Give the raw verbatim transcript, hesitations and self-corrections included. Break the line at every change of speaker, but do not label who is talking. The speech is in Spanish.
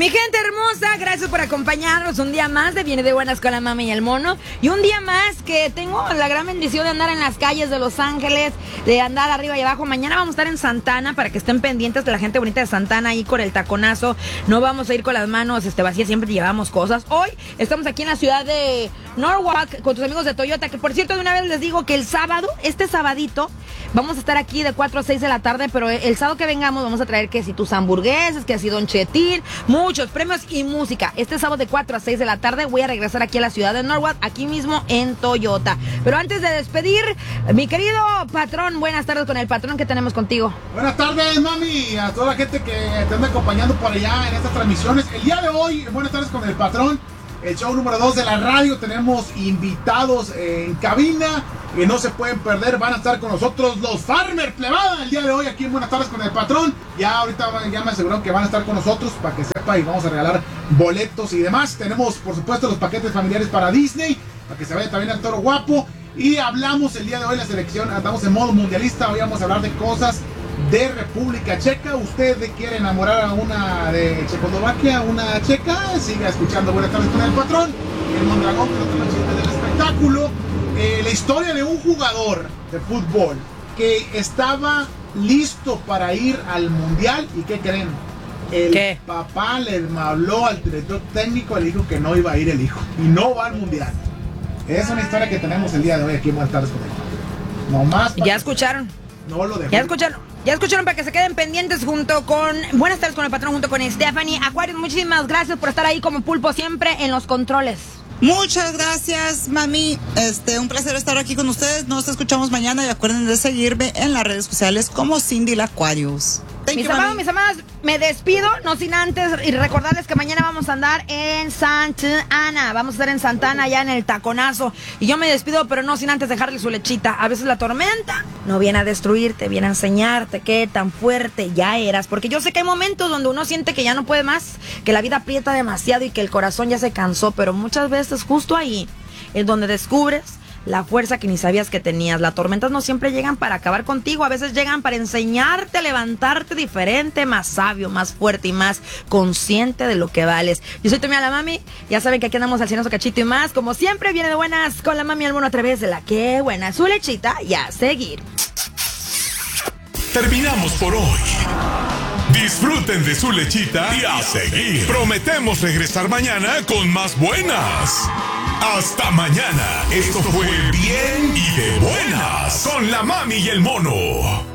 Mi gente hermosa, gracias por acompañarnos un día más de Viene de Buenas con la Mami y el Mono. Y un día más que tengo la gran bendición de andar en las calles de Los Ángeles, de andar arriba y abajo. Mañana vamos a estar en Santana para que estén pendientes de la gente bonita de Santana ahí con el taconazo. No vamos a ir con las manos este, vacías, siempre llevamos cosas. Hoy estamos aquí en la ciudad de Norwalk con tus amigos de Toyota, que por cierto de una vez les digo que el sábado, este sabadito, vamos a estar aquí de cuatro a seis de la tarde, pero el sábado que vengamos vamos a traer que si tus hamburguesas, que si Don Chetín, muchos premios y música. Este sábado de cuatro a seis de la tarde voy a regresar aquí a la ciudad de Norwalk, aquí mismo en Toyota. Pero antes de despedir, mi querido patrón, buenas tardes con el patrón que tenemos contigo.
Buenas tardes, mami, a toda la gente que te anda acompañando por allá en estas transmisiones. El día de hoy, buenas tardes con el patrón. El show número dos de la radio, tenemos invitados en cabina que no se pueden perder, van a estar con nosotros los Farmer Plebada el día de hoy aquí en Buenas Tardes con el Patrón. Ya ahorita ya me aseguraron que van a estar con nosotros para que sepa y vamos a regalar boletos y demás. Tenemos por supuesto los paquetes familiares para Disney, para que se vaya también al Toro Guapo. Y hablamos el día de hoy la selección, andamos en modo mundialista, hoy vamos a hablar de cosas de República Checa. Usted quiere enamorar a una de Checoslovaquia, una checa, siga escuchando Buenas Tardes con el Patrón, el Mondragón, que no te lo del espectáculo. Eh, la historia de un jugador de fútbol que estaba listo para ir al mundial. ¿Y qué creen? El
¿Qué?
papá le habló al director técnico, le dijo que no iba a ir el hijo y no va al mundial. Es una historia que tenemos el día de hoy aquí en Buenas Tardes con el Patrón. No más.
Ya escucharon.
No lo dejo.
Ya escucharon. Ya escucharon para que se queden pendientes junto con Buenas Tardes con el Patrón, junto con Stephanie. Aquarius, muchísimas gracias por estar ahí como pulpo siempre en los controles.
Muchas gracias, mami. Este, un placer estar aquí con ustedes. Nos escuchamos mañana y acuerden de seguirme en las redes sociales como Cindy la Aquarius. Thank
Mis
you,
amados,
mami.
mis amadas, me despido, no sin antes y recordarles que mañana vamos a andar en Santa Ana, vamos a estar en Santana allá en el taconazo, y yo me despido, pero no sin antes dejarle su lechita. A veces la tormenta no viene a destruirte, viene a enseñarte qué tan fuerte ya eras, porque yo sé que hay momentos donde uno siente que ya no puede más, que la vida aprieta demasiado y que el corazón ya se cansó, pero muchas veces justo ahí es donde descubres la fuerza que ni sabías que tenías. Las tormentas no siempre llegan para acabar contigo, a veces llegan para enseñarte a levantarte diferente, más sabio, más fuerte y más consciente de lo que vales. Yo soy tu amiga la Mami, ya saben que aquí andamos al Cienazo Cachito y más, como siempre Viene de Buenas con la Mami y el Mono a través de la que buena su lechita y a seguir.
Terminamos por hoy. Disfruten de su lechita y a seguir. Prometemos regresar mañana con más buenas. Hasta mañana. Esto fue Bien y de Buenas con la Mami y el Mono.